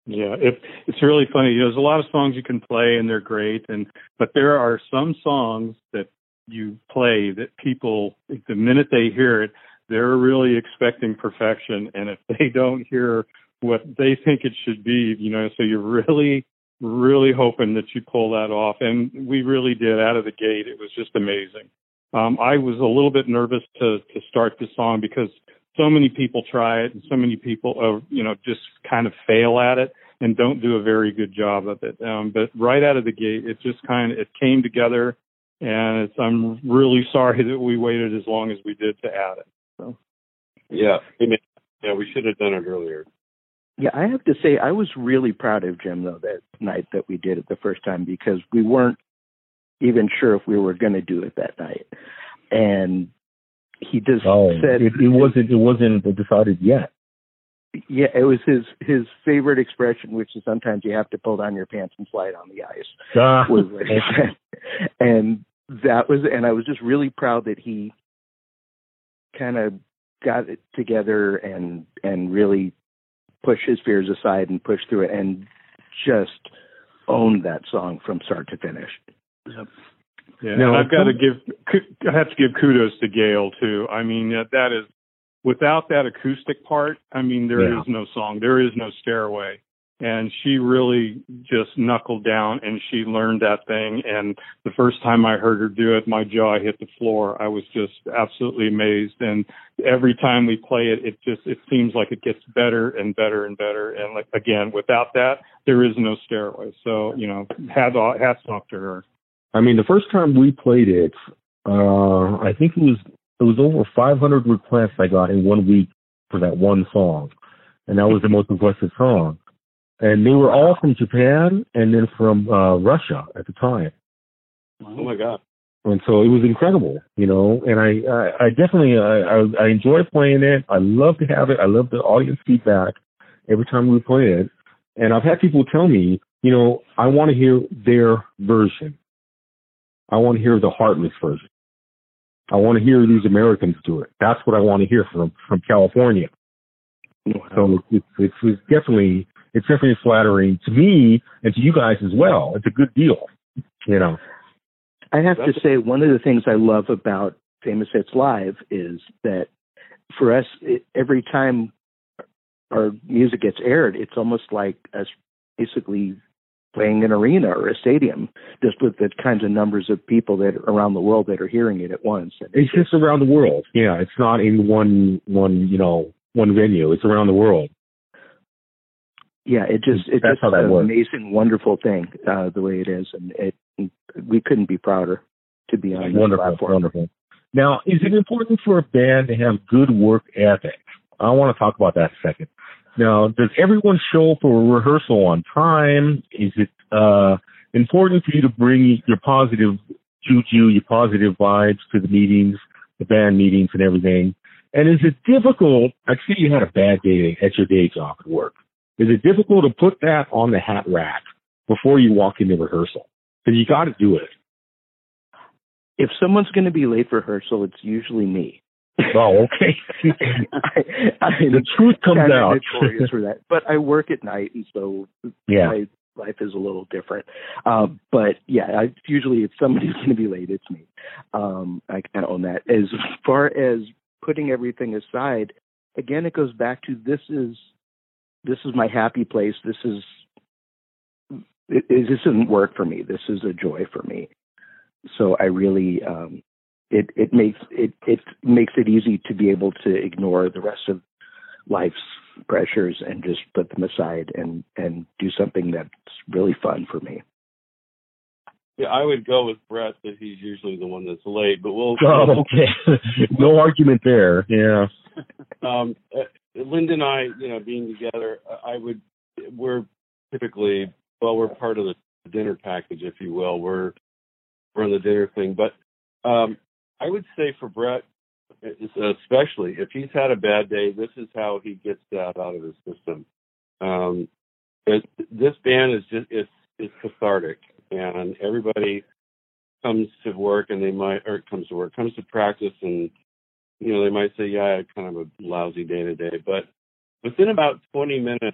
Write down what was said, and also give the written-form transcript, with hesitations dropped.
Yeah, it's really funny. There's a lot of songs you can play and they're great, but there are some songs that you play that people, the minute they hear it, they're really expecting perfection, and if they don't hear what they think it should be, so you're really, really hoping that you pull that off, and we really did out of the gate. It was just amazing. I was a little bit nervous to start this song because so many people try it and so many people, just kind of fail at it and don't do a very good job of it. But right out of the gate, it just it came together, and I'm really sorry that we waited as long as we did to add it. So. Yeah, we should have done it earlier. Yeah, I have to say I was really proud of Jim, though, that night that we did it the first time, because we weren't even sure if we were going to do it that night. And he just said it wasn't decided yet. Yeah, it was his favorite expression, which is sometimes you have to pull down your pants and slide on the ice. Was what he said. And I was just really proud that he kind of got it together and really pushed his fears aside and pushed through it and just owned that song from start to finish. Yep. Yeah, no, I have to give kudos to Gail too. I mean, that is, without that acoustic part, I mean, there is no song, there is no Stairway. And she really just knuckled down and she learned that thing. And the first time I heard her do it, my jaw hit the floor. I was just absolutely amazed. And every time we play it, it seems like it gets better and better and better. And like, again, without that, there is no Stairway. So, hats off to her. I mean, the first time we played it, I think it was over 500 requests I got in 1 week for that one song. And that was the most requested song. And they were all from Japan and then from Russia at the time. Oh my God! And so it was incredible, And I definitely I enjoy playing it. I love to have it. I love the audience feedback every time we play it. And I've had people tell me, I want to hear their version. I want to hear the Heartless version. I want to hear these Americans do it. That's what I want to hear from California. So it's definitely flattering to me and to you guys as well. It's a good deal, I have to say, one of the things I love about Famous Hits Live is that for us, every time our music gets aired, it's almost like us basically playing an arena or a stadium, just with the kinds of numbers of people that are around the world that are hearing it at once. It's just around the world. Yeah, it's not in one venue. It's around the world. Yeah, it's just an amazing, wonderful thing, the way it is, and we couldn't be prouder to be on this platform. Wonderful. Now, is it important for a band to have good work ethic? I want to talk about that a second. Now, does everyone show up for a rehearsal on time? Is it important for you to bring your positive juju, your positive vibes to the meetings, the band meetings and everything? And is it difficult? I see you had a bad day at your day job at work. Is it difficult to put that on the hat rack before you walk into rehearsal? Because you got to do it. If someone's going to be late for rehearsal, it's usually me. Oh, okay. The truth comes out. Notorious for that. But I work at night, and so my life is a little different. But yeah, usually if somebody's going to be late, it's me. I can own that. As far as putting everything aside, again, it goes back to this is my happy place. This isn't work for me. This is a joy for me. So I really, it makes it easy to be able to ignore the rest of life's pressures and just put them aside and do something that's really fun for me. Yeah, I would go with Brett that he's usually the one that's late, but we'll. Oh, okay. No argument there. Yeah. Linda and I, being together, we're typically, we're part of the dinner package, if you will. We're on the dinner thing. But I would say for Brett, especially, if he's had a bad day, this is how he gets that out of his system. This band is just, it's cathartic. And everybody comes to work and comes to practice and, they might say, yeah, I had kind of a lousy day today. But within about 20 minutes,